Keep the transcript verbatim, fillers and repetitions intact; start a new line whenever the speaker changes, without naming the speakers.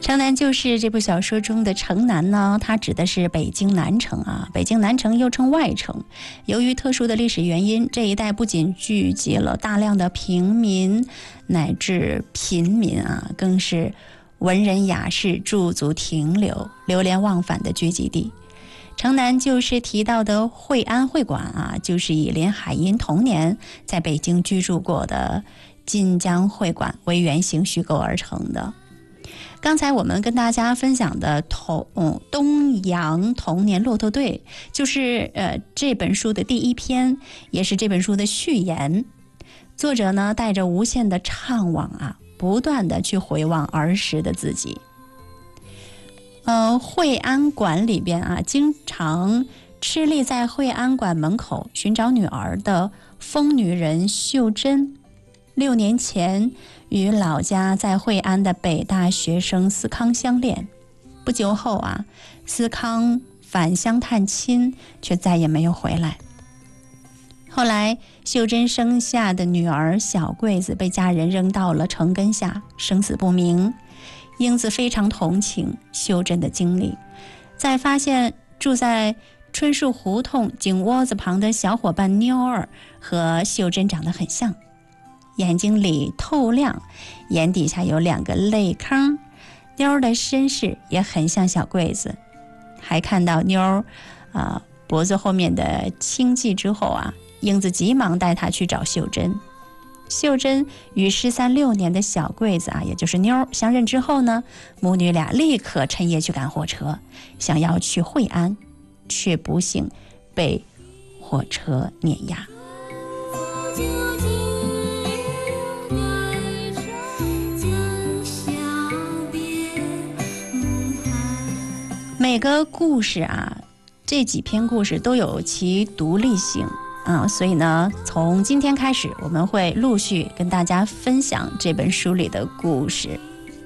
城南旧事这部小说中的城南呢，它指的是北京南城啊。北京南城又称外城，由于特殊的历史原因，这一带不仅聚集了大量的平民乃至贫民啊，更是文人雅士驻足停留、流连忘返的聚集地。城南就是提到的惠安会馆啊，就是以林海音童年在北京居住过的晋江会馆为原型虚构而成的。刚才我们跟大家分享的同、嗯、东洋童年骆驼队，就是呃这本书的第一篇，也是这本书的序言。作者呢带着无限的怅惘啊，不断的去回望儿时的自己。呃，惠安馆里边啊，经常吃力在惠安馆门口寻找女儿的疯女人秀珍，六年前与老家在惠安的北大学生思康相恋。不久后啊，思康返乡探亲，却再也没有回来。后来，秀珍生下的女儿小桂子被家人扔到了城根下，生死不明。英子非常同情秀珍的经历，在发现住在春树胡同井窝子旁的小伙伴妞儿和秀珍长得很像，眼睛里透亮，眼底下有两个泪坑，妞儿的身世也很像小桂子。还看到妞儿啊脖子后面的青迹之后啊，英子急忙带她去找秀珍。秀珍与失散六年的小桂子啊，也就是妞儿相认之后呢，母女俩立刻趁夜去赶火车，想要去惠安，却不幸被火车碾压。每个故事啊，这几篇故事都有其独立性啊，所以呢，从今天开始，我们会陆续跟大家分享这本书里的故事。